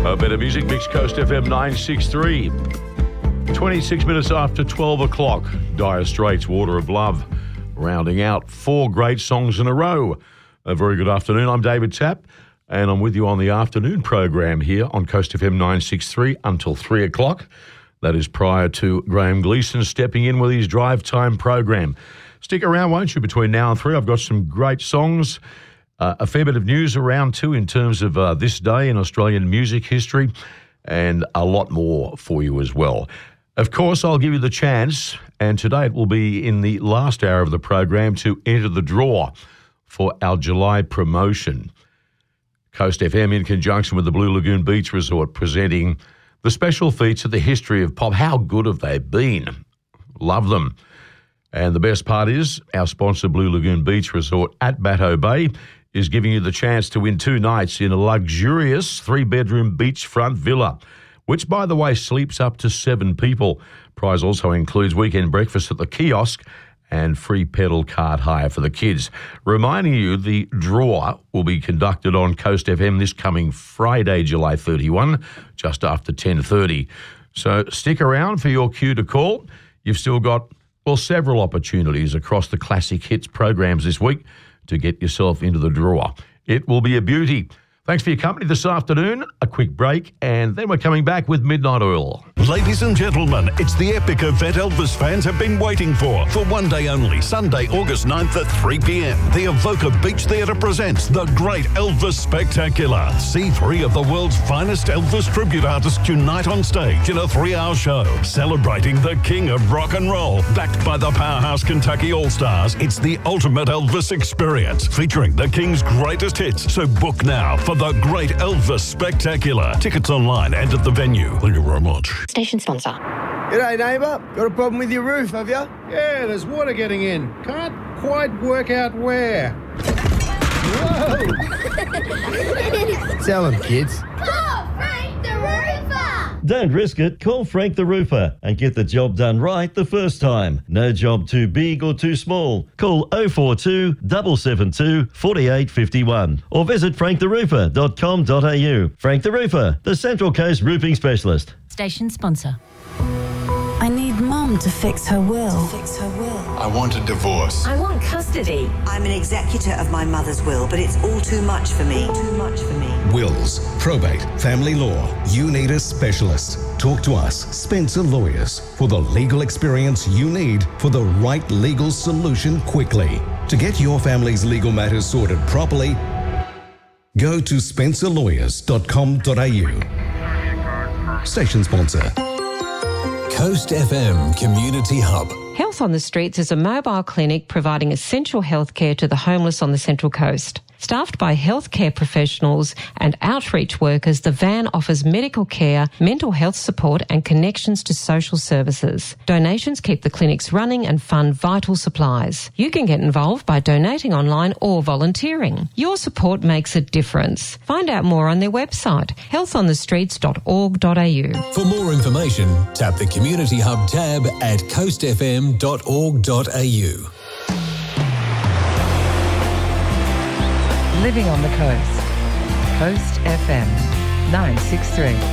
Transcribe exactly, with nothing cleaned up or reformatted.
A bit of music, Mixed Coast F M nine sixty-three. twenty-six minutes after twelve o'clock. Dire Straits, Water of Love, rounding out four great songs in a row. A very good afternoon. I'm David Tapp, and I'm with you on the afternoon program here on Coast F M nine sixty-three until three o'clock. That is prior to Graham Gleeson stepping in with his drive time program. Stick around, won't you, between now and three. I've got some great songs. Uh, a fair bit of news around too in terms of uh, this day in Australian music history, and a lot more for you as well. Of course, I'll give you the chance, and today it will be in the last hour of the program, to enter the draw for our July promotion. Coast F M, in conjunction with the Blue Lagoon Beach Resort, presenting the special feature, The History of Pop. How good have they been? Love them. And the best part is, our sponsor, Blue Lagoon Beach Resort at Batteau Bay, is giving you the chance to win two nights in a luxurious three-bedroom beachfront villa, which, by the way, sleeps up to seven people. Prize also includes weekend breakfast at the kiosk and free pedal cart hire for the kids. Reminding you, the draw will be conducted on Coast F M this coming Friday, July thirty-first, just after ten thirty. So stick around for your cue to call. You've still got, well, several opportunities across the Classic Hits programs this week to get yourself into the draw. It will be a beauty. Thanks for your company this afternoon. A quick break, and then we're coming back with Midnight Oil. Ladies and gentlemen, it's the epic event Elvis fans have been waiting for. For one day only, Sunday, August ninth at three p.m. The Evoca Beach Theatre presents the Great Elvis Spectacular. See three of the world's finest Elvis tribute artists unite on stage in a three-hour show, celebrating the king of rock and roll. Backed by the powerhouse Kentucky All-Stars, it's the ultimate Elvis experience, featuring the king's greatest hits. So book now for the Great Elvis Spectacular. Tickets online and at the venue. Thank you very much. Station sponsor. G'day, neighbour. Got a problem with your roof, have you? Yeah, there's water getting in. Can't quite work out where. Whoa! Tell them, kids. Call Frank the Roofer! Don't risk it. Call Frank the Roofer and get the job done right the first time. No job too big or too small. Call oh four two, seven seven two, four eight five one or visit frank the roofer dot com dot a u. Frank the Roofer, the Central Coast roofing specialist. Station sponsor. I need Mum to fix her will. To fix her will. I want a divorce. I want custody. I'm an executor of my mother's will, but it's all too much for me. Too much for me. Wills, probate, family law. You need a specialist. Talk to us, Spencer Lawyers, for the legal experience you need for the right legal solution quickly. To get your family's legal matters sorted properly, go to spencer lawyers dot com dot a u. Station sponsor. Coast F M Community Hub. Health on the Streets is a mobile clinic providing essential healthcare to the homeless on the Central Coast. Staffed by healthcare professionals and outreach workers, the van offers medical care, mental health support and connections to social services. Donations keep the clinics running and fund vital supplies. You can get involved by donating online or volunteering. Your support makes a difference. Find out more on their website, health on the streets dot org dot a u. For more information, tap the Community Hub tab at coast f m dot org dot a u. Living on the Coast. Coast F M nine sixty-three.